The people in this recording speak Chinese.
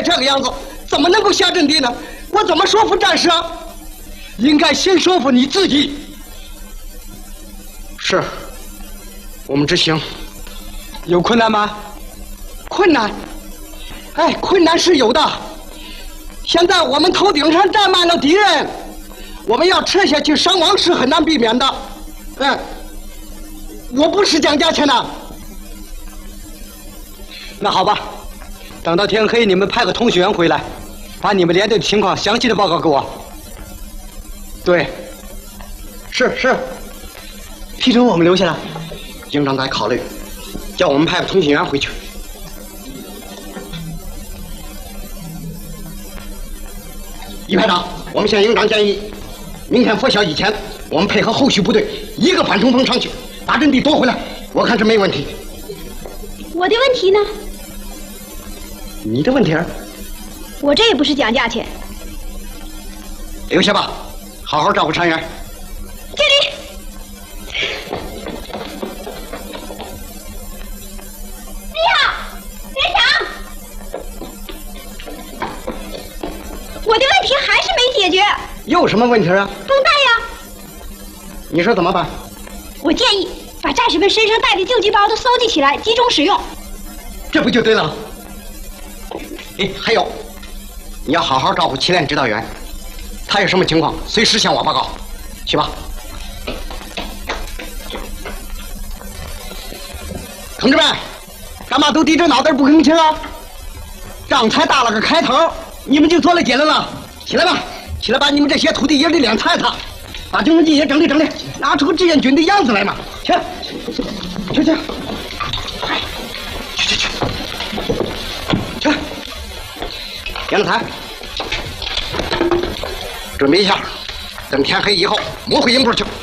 这个样子，怎么能够下阵地呢？我怎么说服战士啊？应该先说服你自己。是，我们执行。有困难吗？困难？哎，困难是有的。现在我们头顶上站满了敌人，我们要撤下去，伤亡是很难避免的。我不是讲价钱的。那好吧，等到天黑，你们派个通讯员回来，把你们连队的情况详细的报告给我。对，是，批准我们留下来。营长在考虑，叫我们派个通讯员回去。一排长，我们向营长建议，明天拂晓以前，我们配合后续部队一个反冲锋上去，把阵地夺回来。我看是没问题。 我的问题呢？ 你的问题？ 我这也不是讲价钱。 留下吧，好好照顾船员。 敬礼。你好，连长。我的问题还是没解决。 有什么问题啊？ 绷带呀。 你说怎么办？ 我建议把战士们身上带的救济包都搜集起来，集中使用。 这不就对了？还有，你要好好照顾祁连指导员，他有什么情况随时向我报告。去吧。同志们，干嘛都低着脑袋不吭气啊？仗才打了个开头，你们就做了结论了。起来吧，起来把你们这些土地爷的脸擦一擦，把军纪也整理整理，拿出个志愿军的样子来嘛。去。杨子才，准备一下，等天黑以后，我回营部去。